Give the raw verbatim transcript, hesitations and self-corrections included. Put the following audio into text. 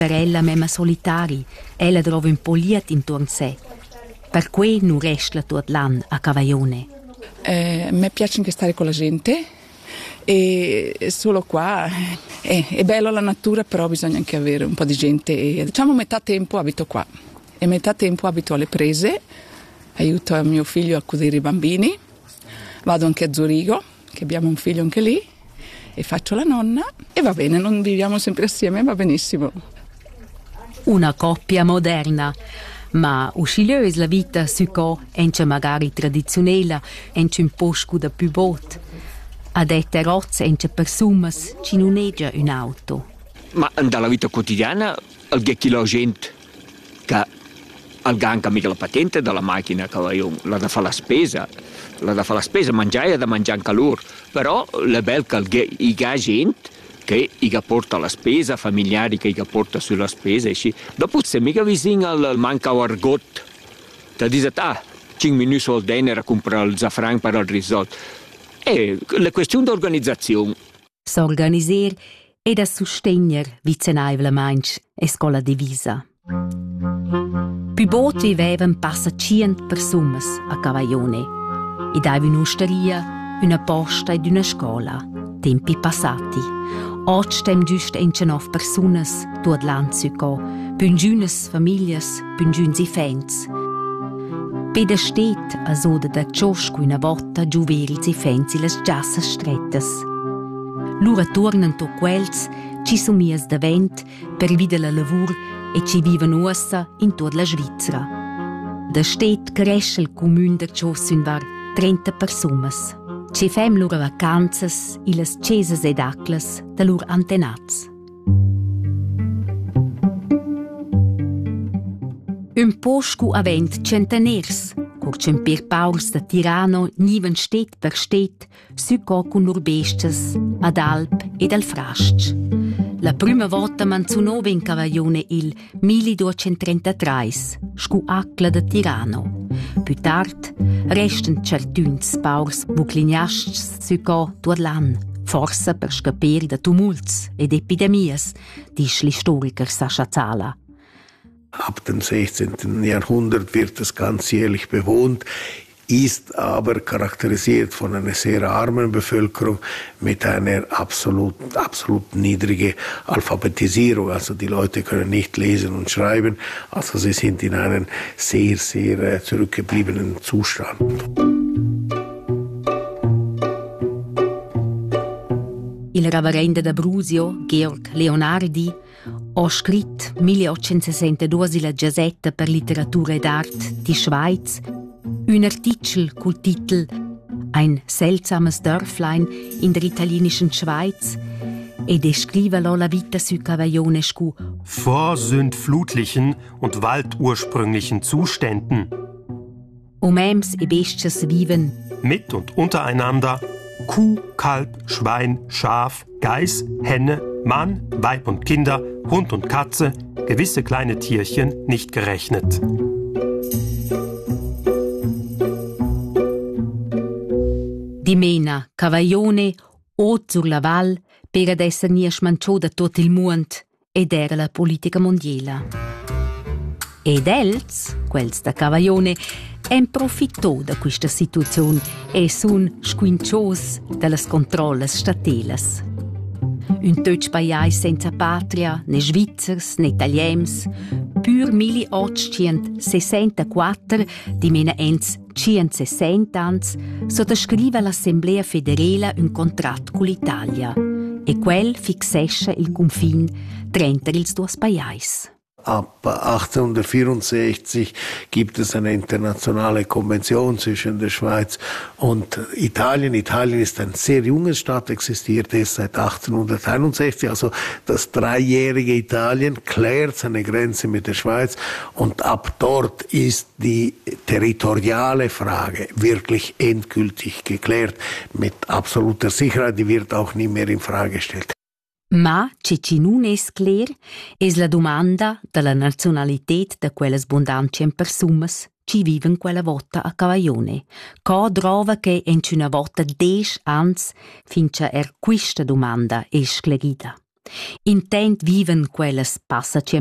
Per ella memma solitari, ella trova un po' liet intorno a sé. Per cui non resta tutto l'anno a Cavaglione. Eh, a me piace anche stare con la gente e solo qua è, è bello la natura, però bisogna anche avere un po' di gente e diciamo metà tempo abito qua e metà tempo abito alle prese, aiuto a mio figlio a accudire i bambini, vado anche a Zurigo, che abbiamo un figlio anche lì, e faccio la nonna e va bene, non viviamo sempre assieme, va benissimo. Una coppia moderna, ma uscilio la vita su co ence magari tradizionella, ence un posto da più bot. A dette rozze ence persumas ci non eggia un'auto. Ma dalla vita quotidiana al chi la gente che al ganca mica la patente dalla macchina Cavaglione, la da fare la spesa, la da fare la spesa, mangiare da mangiare anche loro, però è bello che i gente che i porta la spesa, familiari che i porta sulla spesa, e sì. Dopo se mica vicino al manca argot, ti dice, ah, cinque minuti sul denaro a comprare il zaffran per il risotto. E la questione di organizzazione. S'organizzare e da sostenere vicinaiva la manch e scola divisa. Più bot vivevan passa cient personas a Cavaglione e dava un'osteria, una posta ed una scuola, tempi passati. Oggi stem giusto encenov personas tuot l'anzuco, püngiunes familias, püngiuns i fens. Peda stet a soda da ciosco una volta giuverils i fens i las giassas strettas. Lura tornan to quels ci sumias da vent per vida la lavur e ci viven ussa in tutta la Svizzera. Da stet cresce il comune da Ciossun var trenta personas. Ci fem lura vacanzas i las cesas ed aclas da lur antenats. Un poscu avent centeners, curcen per Pauls da Tirano niven stet per stet, succo con lur bestas, ad Alp ed al Frasc. La prima volta manzunova in Cavaglione il milleduecentotrentatré, scu acla da Tirano. Più tard restan certuns paurs vucliniasts succo tuot l'an, forsa per scapere da tumults ed epidemias, dice l'historiker Sascha Zala. Ab dem sechzehnten. Jahrhundert wird es ganzjährlich bewohnt, ist aber charakterisiert von einer sehr armen Bevölkerung mit einer absolut, absolut niedrigen Alphabetisierung. Also die Leute können nicht lesen und schreiben, also sie sind in einem sehr, sehr zurückgebliebenen Zustand. Il reverendo d'Abruzio, Georg Leonardi, ha scritto milleottocentosessantadue la Gazzetta per Literatura ed Art di Schweiz un artikel col titel Ein seltsames Dörflein in der italienischen Schweiz e descrive la vita su Cavaglione scu vor sündflutlichen und waldursprünglichen Zuständen. Um ems e bestias viven mit und untereinander Kuh, Kalb, Schwein, Schaf, Geiß, Henne, Mann, Weib und Kinder, Hund und Katze, gewisse kleine Tierchen nicht gerechnet. Di mena Cavaglione o sur la val per ad esser nie smanciò da tot il mund ed era la politica mondiala. Ed els, quels da Cavaglione, en profittò da questa situazione e sun squincios dallas controllas statelas. Un tötsch paiais senza patria, ne svizzers, ne italiens, pur milleottocentosessantaquattro, di mena ens centosessanta ans, sottoscrive l'Assemblea federale un contratto con l'Italia e quel fixesce il confin trenta ils duos paiais. Ab achtzehnhundertvierundsechzig gibt es eine internationale Konvention zwischen der Schweiz und Italien. Italien ist ein sehr junges Staat, existiert erst seit achtzehnhunderteinundsechzig. Also das dreijährige Italien klärt seine Grenze mit der Schweiz und ab dort ist die territoriale Frage wirklich endgültig geklärt. Mit absoluter Sicherheit, die wird auch nie mehr in Frage gestellt. Ma ce ci nun es cler es la domanda della nazionalität de quelles bondancien persumas ci viven quella volta a Cavaglione. Co drova che en una volta des ans fincha er quista domanda es sclerida. Intent viven quellas passache